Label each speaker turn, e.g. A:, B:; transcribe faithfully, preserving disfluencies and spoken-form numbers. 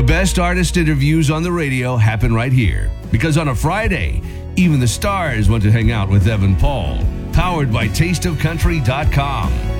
A: The best artist interviews on the radio happen right here. Because on a Friday, even the stars want to hang out with Evan Paul. Powered by taste of country dot com.